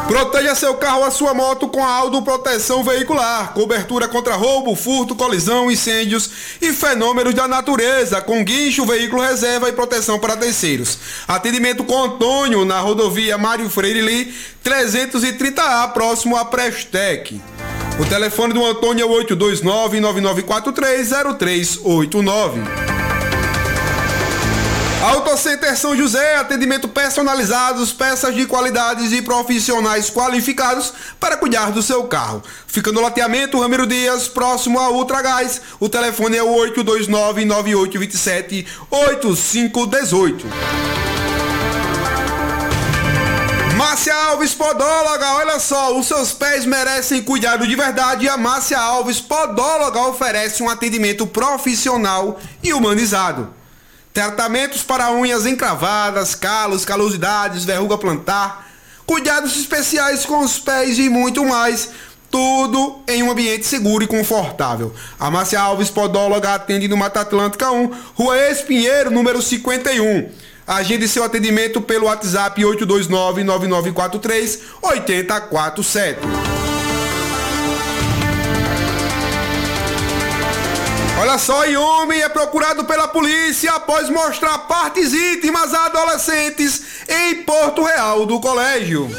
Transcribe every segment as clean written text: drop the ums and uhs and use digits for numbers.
Proteja seu carro ou a sua moto com a Aldo Proteção Veicular. Cobertura contra roubo, furto, colisão, incêndios e fenômenos da natureza, com guincho, veículo reserva e proteção para terceiros. Atendimento com Antônio na rodovia Mário Freire Lee, 330A, próximo à Prestec. O telefone do Antônio é o 829-9943-0389. Autocenter São José, atendimento personalizados, peças de qualidades e profissionais qualificados para cuidar do seu carro. Fica no loteamento Ramiro Dias, próximo a Ultragás. O telefone é o 829-9827-8518. Márcia Alves Podóloga, olha só, os seus pés merecem cuidado de verdade e a Márcia Alves Podóloga oferece um atendimento profissional e humanizado. Tratamentos para unhas encravadas, calos, calosidades, verruga plantar, cuidados especiais com os pés e muito mais, tudo em um ambiente seguro e confortável. A Márcia Alves Podóloga atende no Mata Atlântica 1, Rua Espinheiro, número 51. Agende seu atendimento pelo WhatsApp 829-9943-8047. Olha só, e homem é procurado pela polícia após mostrar partes íntimas a adolescentes em Porto Real do Colégio.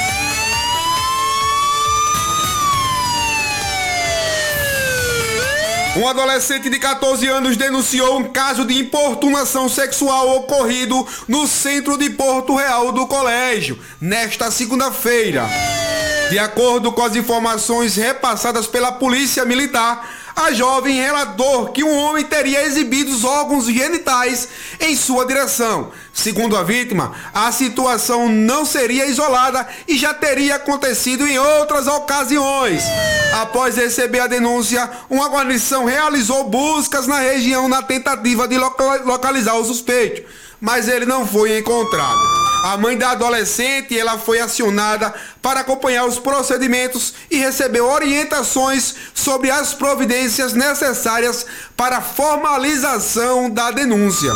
Um adolescente de 14 anos denunciou um caso de importunação sexual ocorrido no centro de Porto Real do Colégio, nesta segunda-feira. De acordo com as informações repassadas pela Polícia Militar, a jovem relatou que um homem teria exibido os órgãos genitais em sua direção. Segundo a vítima, a situação não seria isolada e já teria acontecido em outras ocasiões. Após receber a denúncia, uma guarnição realizou buscas na região na tentativa de localizar o suspeito, mas ele não foi encontrado. A mãe da adolescente, ela foi acionada para acompanhar os procedimentos e recebeu orientações sobre as providências necessárias para a formalização da denúncia.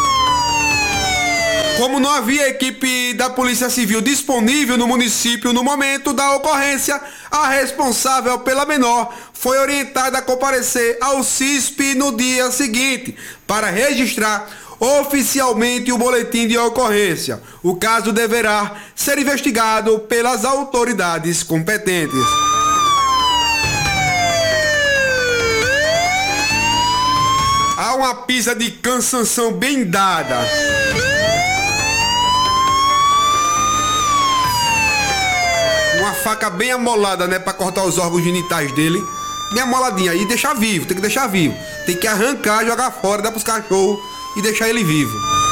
Como não havia equipe da Polícia Civil disponível no município no momento da ocorrência, a responsável pela menor foi orientada a comparecer ao CISP no dia seguinte para registrar oficialmente o boletim de ocorrência. O caso deverá ser investigado pelas autoridades competentes. Há uma pisa de cansanção bem dada. Uma faca bem amolada, né, para cortar os órgãos genitais dele. Bem amoladinha aí, deixar vivo, tem que deixar vivo. Tem que arrancar, jogar fora, dar pros cachorros e deixar ele vivo.